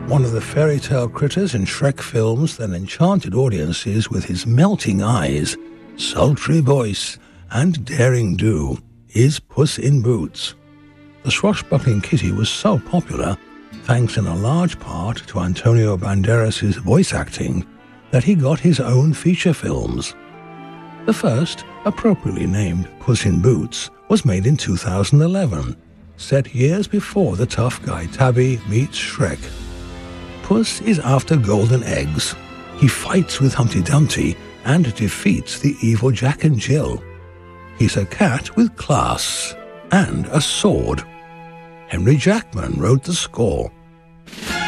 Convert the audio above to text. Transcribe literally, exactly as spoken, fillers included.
One of the fairy tale critters in Shrek films that enchanted audiences with his melting eyes, sultry voice, and daring do is Puss in Boots. The swashbuckling kitty was so popular, thanks in a large part to Antonio Banderas' voice acting, that he got his own feature films. The first, appropriately named Puss in Boots, was made in two thousand eleven, set years before the tough guy Tabby meets Shrek. Puss is after golden eggs. He fights with Humpty Dumpty and defeats the evil Jack and Jill. He's a cat with class and a sword. Henry Jackman wrote the score.